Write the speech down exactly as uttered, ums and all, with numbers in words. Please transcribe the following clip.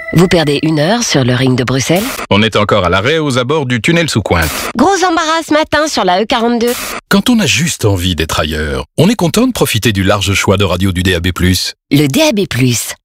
Vous perdez une heure sur le ring de Bruxelles. On est encore à l'arrêt aux abords du tunnel sous Cointe. Gros embarras ce matin sur la E quarante-deux. Quand on a juste envie d'être ailleurs, on est content de profiter du large choix de radio du D A B plus. Le D A B plus,